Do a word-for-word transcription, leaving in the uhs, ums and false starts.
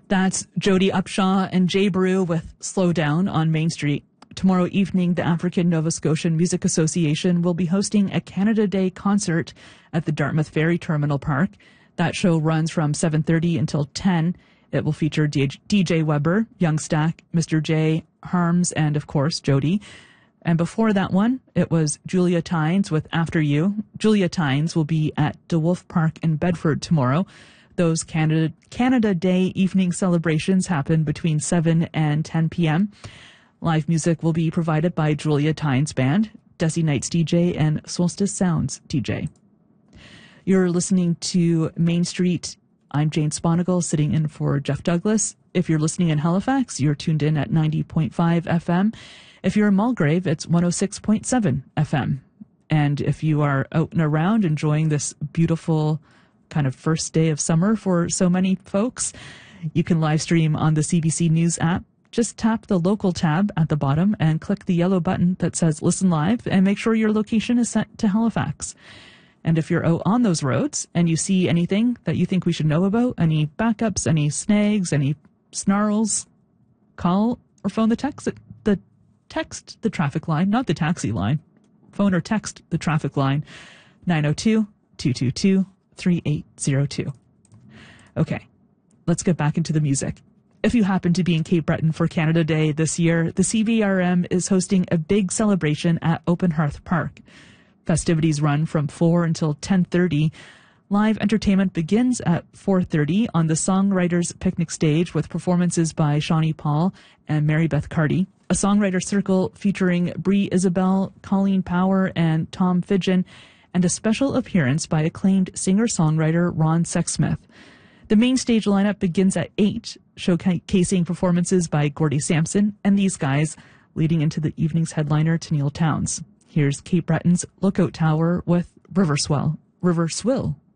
That's Jody Upshaw and Jay Brew with Slow Down on Main Street. Tomorrow evening, the African Nova Scotian Music Association will be hosting a Canada Day concert at the Dartmouth Ferry Terminal Park. That show runs from seven thirty until ten. It will feature D J Weber, Young Stack, Mister J, Harms, and of course, Jody. And before that one, it was Julia Tynes with After You. Julia Tynes will be at DeWolf Park in Bedford tomorrow. Those Canada, Canada Day evening celebrations happen between seven and ten p.m. Live music will be provided by Julia Tynes Band, Desi Nights D J, and Solstice Sounds D J. You're listening to Main Street. I'm Jane Sponigal, sitting in for Jeff Douglas. If you're listening in Halifax, you're tuned in at ninety point five F M. If you're in Mulgrave, it's one oh six point seven F M. And if you are out and around enjoying this beautiful kind of first day of summer for so many folks, you can live stream on the C B C News app. Just tap the local tab at the bottom and click the yellow button that says Listen Live and make sure your location is set to Halifax. And if you're out on those roads and you see anything that you think we should know about, any backups, any snags, any snarls, call or phone the text the text the traffic line, not the taxi line. Phone or text the traffic line, nine oh two, two two two, three eight zero two. Okay, let's get back into the music. If you happen to be in Cape Breton for Canada Day this year, the C V R M is hosting a big celebration at Open Hearth Park. Festivities run from four until ten thirty. Live entertainment begins at four thirty on the Songwriters Picnic stage with performances by Shawnee Paul and Mary Beth Carty. A songwriter circle featuring Brie Isabel, Colleen Power, and Tom Fidgen, and a special appearance by acclaimed singer-songwriter Ron Sexsmith. The main stage lineup begins at eight, showcasing performances by Gordie Sampson and These Guys, leading into the evening's headliner, Tenille Townes. Here's Cape Breton's Lookout Tower with River Swell, River Swill.